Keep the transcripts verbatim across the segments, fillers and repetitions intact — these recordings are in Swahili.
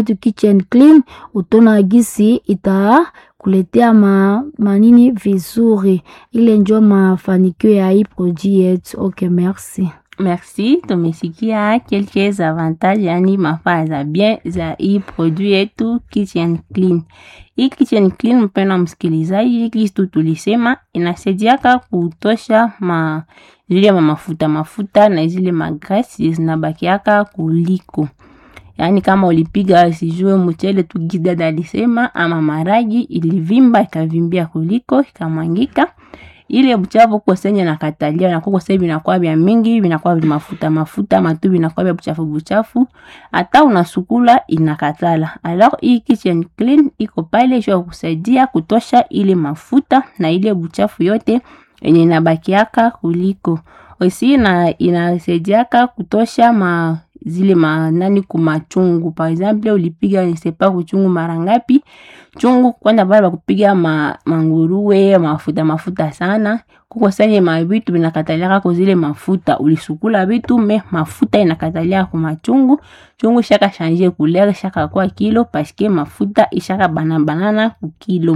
Kitchen Clean utona gisi ita kuletea ma, manini vizuri. Ile njo mafanikio ya hii produit yetu. Okay, merci. Merci, tumesikia quelques avantages yani mafaa za bien za hii produit yetu Kitchen Clean. Hii Kitchen Clean, mpendwa msikilizaji, kitu tulisema inasaidiaka kutosha ma zile ma mafuta mafuta na zile magrasi zinabakiaka kuliko. Yani kama ulipiga sijue mchele tu gidada alisema ama maragi ilivimba ikavimbia kuliko ikamwangika, ile buchafu kwa senye na katalia na kwa sababu inakuwa bia mingi, inakuwa mafuta mafuta matubi inakuwa bia buchafu buchafu, hata unasukula inakatala. Alors hii Kitchen Clean iko pale juu kusaidia kutosha ile mafuta na ile buchafu yote yenye inabakiaka kuliko. Osi na inasaidiaka kutosha ma zile manani kumachungu. Par exemple ulipiga nisepa kuchungu mara ngapi, chungu kwenda baba kupiga ma manguruwe mafuta mafuta sana kuko sanye mabitu binakatalia kwa zile mafuta ulisukula bitu me mafuta inakatalia kwa machungu, chungu shaka changer couleur shaka kwa kilo parce que mafuta ishaka banana banana ku kilo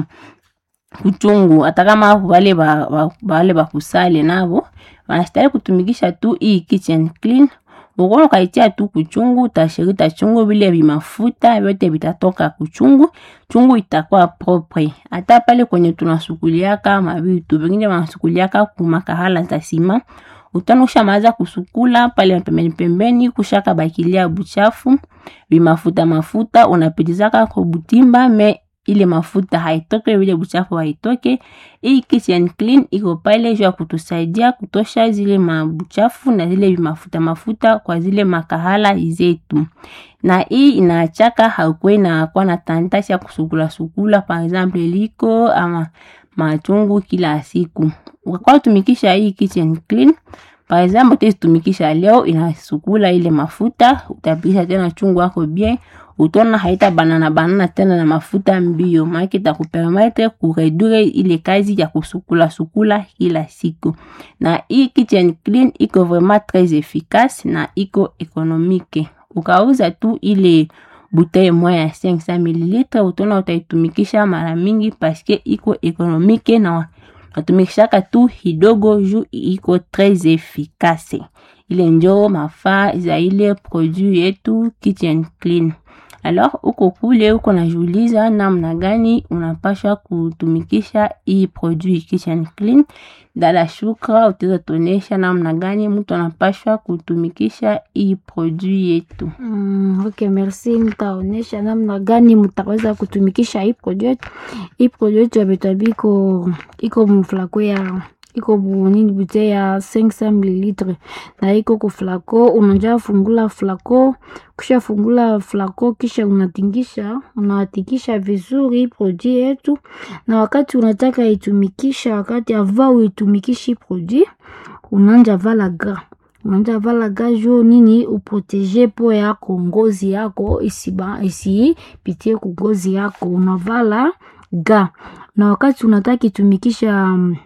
kuchungu. Hata kama wale ba wale ba kusale nabo wanastahili kutumikisha tu hii Kitchen Clean. Ukono kaitia tu kuchungu, utashirita chungu vile bimafuta yote bitatoka kuchungu, chungu itakuwa propre. Hata pale kwenye tunasukuliaka mabitu vingine wanasukuliaka kumakahala za sima, utanusha maza kusukula pale pembeni pembeni kushaka bakilia buchafu bimafuta mafuta unapitizaka kwa butimba me ile mafuta haitoke vile buchafu haitoke. Hii Kitchen Clean iko pale juu kutusaidia kutosha zile mabuchafu na zile mafuta mafuta kwa zile makahala zetu. Na hii inaachaka haukwe na kwa na tantasi ya kusukula sukula par exemple liko ama machungu kila siku. Kwa tumikisha hii Kitchen Clean, par exemple tezi tumikisha leo inasukula ile mafuta, utapisha tena chungu wako bien, utona haita banana banana tena na mafuta mbio, maana itakupermettre kuredure ile kazi ya kusukula sukula kila siku. Na hii Kitchen Clean iko vraiment très efficace na iko économique. Ukauza tu ile bouteille moja ya cinq cents mililitres utona utaitumikisha mara mingi parce que iko économique na natumikishaka tu hidogo juu iko très efficace. Ile njo mafaa za ile produit yetu Kitchen Clean. Alors uko kule uko najiuliza namna gani unapasha kutumikisha hii produit Kitchen Clean. Dala shukra utaweza tuonesha namna gani mtu anapasha kutumikisha hii produit yetu. Mm, okay, merci. Nitaonesha namna gani mtaweza kutumikisha hii produit. Hii produit ya betabiko iko mflako ya iko nini bute ya cinq cents mililitres na iko ku flako. Unanja fungula flako, kisha fungula flako kisha unatingisha unatikisha vizuri produit yetu. Na wakati unataka itumikisha, wakati ava uitumikishi produit, unanja vala gras unanja vala gras jo nini uprotege po yako ngozi yako isiba isi pitie ku ngozi yako, unavala gras. Na wakati unataka itumikisha um,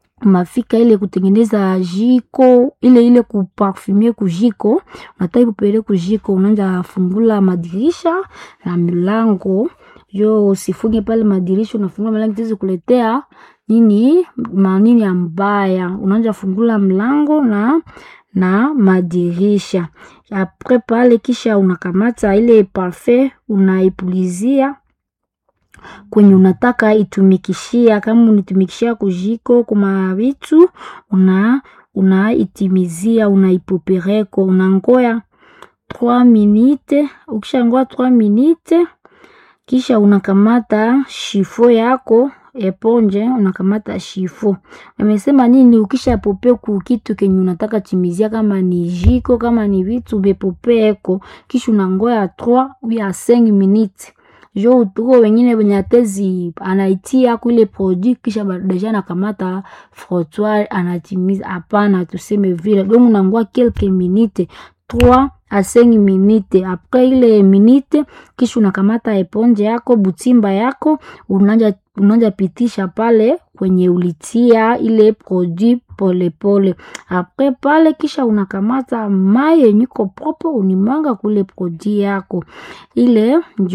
mafika ile kutengeneza jiko ile ile kuparfumie kujiko, unataka kupeleka kujiko, unaanza fungula madirisha na milango. Yo usifunge pale madirisha, unafungula milango tizi kuletea nini manini ambaya. Unaanza fungula mlango na na madirisha. Après pale kisha unakamata ile parfum unaipulizia kwenye unataka itumikishia. Kama unitumikishia kujiko kuma vitu una unaitimizia unaipopereko, unangoya trois minutes. Ukisha ngoa trois minutes kisha unakamata shifo yako eponje, unakamata shifo. Amesema nini ukisha pope ku kitu kenye unataka timizia, kama ni jiko kama ni vitu bepopeko, kisha unangoya trois ou cinq minutes. Jo utuko wengine wenye tezi anaitia kule produit kisha deja nakamata frottoir anatimiza. Hapana, tuseme vile. Donc unangoa quelques minutes, trois a cinq minutes. Après ile minute kisha unakamata eponge yako butimba yako unanja unanja pitisha pale kwenye ulitia ile produit pole pole. Après pale kisha unakamata mai yenye iko propre unimwanga kule produit yako ile